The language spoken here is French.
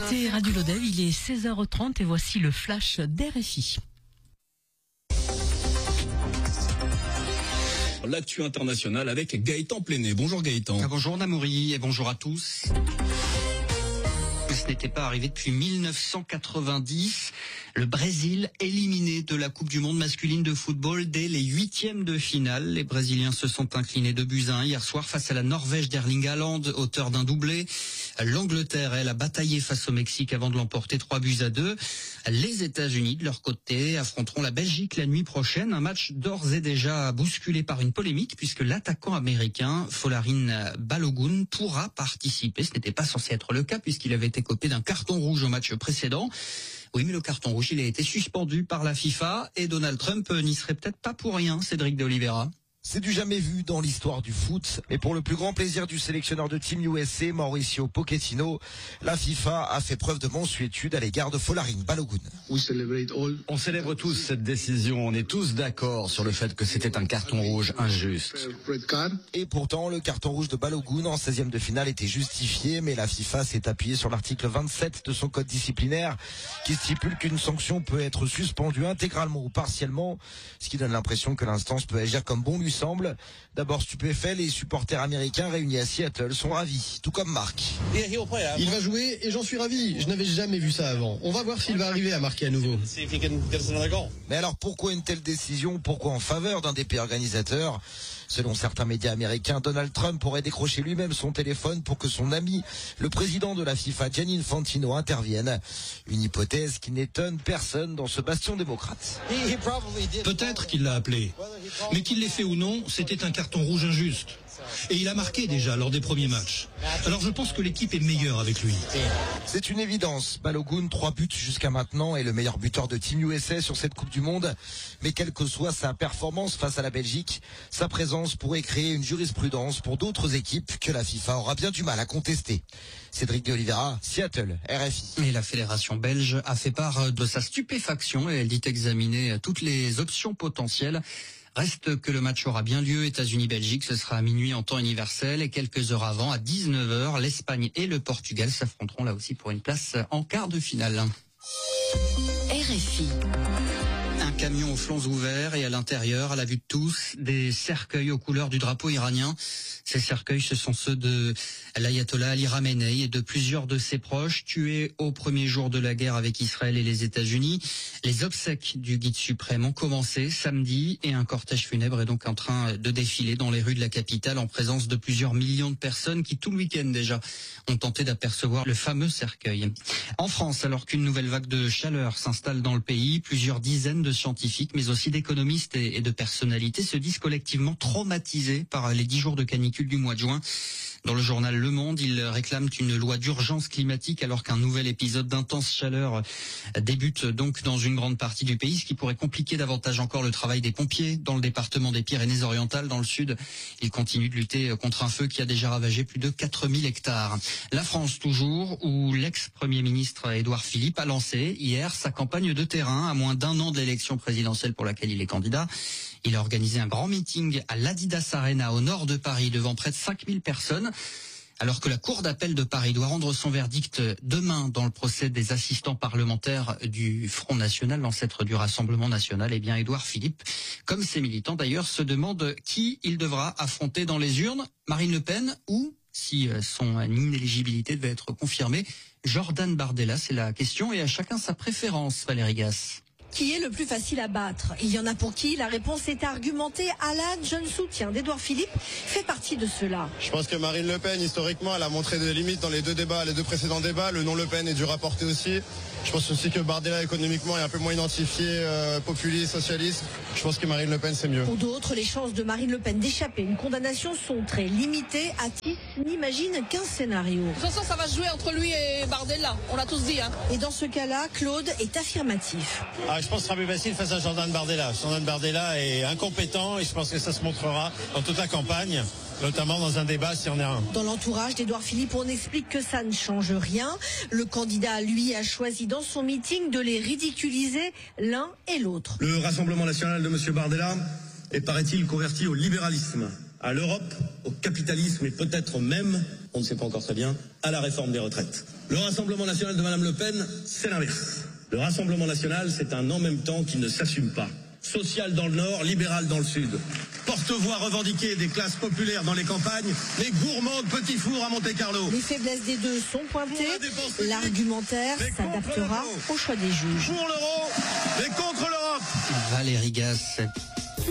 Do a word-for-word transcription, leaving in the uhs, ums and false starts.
écoutez Radio Lodève, il est seize heures trente et voici le flash d'R F I. L'actu internationale avec Gaëtan Pléné. Bonjour Gaëtan. Ah, bonjour Namoury et bonjour à tous. Ce n'était pas arrivé depuis mille neuf cent quatre-vingt-dix. Le Brésil éliminé de la Coupe du Monde masculine de football dès les huitièmes de finale. Les Brésiliens se sont inclinés deux buts à un hier soir face à la Norvège d'Erling Haaland, auteur d'un doublé. L'Angleterre, elle, a bataillé face au Mexique avant de l'emporter trois buts à deux. Les États-Unis, de leur côté, affronteront la Belgique la nuit prochaine. Un match d'ores et déjà bousculé par une polémique puisque l'attaquant américain Folarin Balogun pourra participer. Ce n'était pas censé être le cas puisqu'il avait été copé d'un carton rouge au match précédent. Oui, mais le carton rouge, il a été suspendu par la FIFA et Donald Trump n'y serait peut-être pas pour rien, Cédric de Oliveira. C'est du jamais vu dans l'histoire du foot, mais pour le plus grand plaisir du sélectionneur de Team U S A, Mauricio Pochettino, la FIFA a fait preuve de mansuétude à l'égard de Folarin Balogun. On célèbre tous cette décision, on est tous d'accord sur le fait que c'était un carton rouge injuste. Et pourtant, le carton rouge de Balogun en seizième de finale était justifié, mais la FIFA s'est appuyée sur l'article vingt-sept de son code disciplinaire qui stipule qu'une sanction peut être suspendue intégralement ou partiellement, ce qui donne l'impression que l'instance peut agir comme bon lui semble. D'abord stupéfait, les supporters américains réunis à Seattle sont ravis, tout comme Marc. Il va jouer et j'en suis ravi. Je n'avais jamais vu ça avant. On va voir s'il va arriver à marquer à nouveau. Mais alors pourquoi une telle décision? Pourquoi en faveur d'un des pays organisateurs? Selon certains médias américains, Donald Trump aurait décroché lui-même son téléphone pour que son ami, le président de la FIFA, Gianni Infantino, intervienne. Une hypothèse qui n'étonne personne dans ce bastion démocrate. Peut-être qu'il l'a appelé, mais qu'il l'ait fait ou non, c'était un carton rouge injuste. Et il a marqué déjà lors des premiers matchs. Alors je pense que l'équipe est meilleure avec lui. C'est une évidence. Balogun, trois buts jusqu'à maintenant, est le meilleur buteur de Team U S A sur cette Coupe du Monde. Mais quelle que soit sa performance face à la Belgique, sa présence pourrait créer une jurisprudence pour d'autres équipes que la FIFA aura bien du mal à contester. Cédric de Oliveira, Seattle, R F I. Et la fédération belge a fait part de sa stupéfaction et elle dit examiner toutes les options potentielles. Reste que le match aura bien lieu. États-Unis-Belgique, ce sera à minuit en temps universel et quelques heures avant, à dix-neuf heures, l'Espagne et le Portugal s'affronteront là aussi pour une place en quart de finale. R F I. Un camion aux flancs ouverts et à l'intérieur, à la vue de tous, des cercueils aux couleurs du drapeau iranien. Ces cercueils, ce sont ceux de l'ayatollah Ali Khamenei et de plusieurs de ses proches tués au premier jour de la guerre avec Israël et les États-Unis. Les obsèques du guide suprême ont commencé samedi et un cortège funèbre est donc en train de défiler dans les rues de la capitale en présence de plusieurs millions de personnes qui tout le week-end déjà ont tenté d'apercevoir le fameux cercueil. En France, alors qu'une nouvelle vague de chaleur s'installe dans le pays, plusieurs dizaines de scientifiques, mais aussi d'économistes et de personnalités se disent collectivement traumatisés par les dix jours de canicule du mois de juin. Dans le journal Le Monde, ils réclament une loi d'urgence climatique alors qu'un nouvel épisode d'intense chaleur débute donc dans une grande partie du pays, ce qui pourrait compliquer davantage encore le travail des pompiers. Dans le département des Pyrénées-Orientales, dans le sud, ils continuent de lutter contre un feu qui a déjà ravagé plus de quatre mille hectares. La France toujours, où l'ex-premier ministre Édouard Philippe a lancé hier sa campagne de terrain à moins d'un an de l'élection présidentielle pour laquelle il est candidat. Il a organisé un grand meeting à l'Adidas Arena au nord de Paris devant près de cinq mille personnes. Alors que la Cour d'appel de Paris doit rendre son verdict demain dans le procès des assistants parlementaires du Front National, l'ancêtre du Rassemblement National, eh bien Édouard Philippe, comme ses militants d'ailleurs, se demande qui il devra affronter dans les urnes, Marine Le Pen ou, si son inéligibilité devait être confirmée, Jordan Bardella. C'est la question et à chacun sa préférence, Valérie Gasse. Qui est le plus facile à battre? Il y en a pour qui la réponse est argumentée. Alan, jeune soutien d'Édouard Philippe, fait partie de ceux-là. Je pense que Marine Le Pen, historiquement, elle a montré des limites dans les deux débats, les deux précédents débats. Le nom Le Pen est dur à porter aussi. Je pense aussi que Bardella, économiquement, est un peu moins identifié, euh, populiste, socialiste. Je pense que Marine Le Pen, c'est mieux. Pour d'autres, les chances de Marine Le Pen d'échapper à une condamnation sont très limitées. Atis n'imagine qu'un scénario. De toute façon, ça va se jouer entre lui et Bardella. On l'a tous dit. Hein. Et dans ce cas-là, Claude est affirmatif. Ah, je pense que ce sera plus facile face à Jordan Bardella. Jordan Bardella est incompétent et je pense que ça se montrera dans toute la campagne, notamment dans un débat si on est un. Dans l'entourage d'Édouard Philippe, on explique que ça ne change rien. Le candidat, lui, a choisi dans son meeting de les ridiculiser l'un et l'autre. Le Rassemblement national de M. Bardella est, paraît-il, converti au libéralisme, à l'Europe, au capitalisme et peut-être même, on ne sait pas encore très bien, à la réforme des retraites. Le Rassemblement national de Madame Le Pen, c'est l'inverse. Le Rassemblement national, c'est un en même temps qui ne s'assume pas. Social dans le nord, libéral dans le sud. Porte-voix revendiquée des classes populaires dans les campagnes, mais gourmand de petits fours à Monte-Carlo. Les faiblesses des deux sont pointées. L'argumentaire s'adaptera au choix des juges. Pour l'euro, mais contre l'Europe. Valérie Gasse.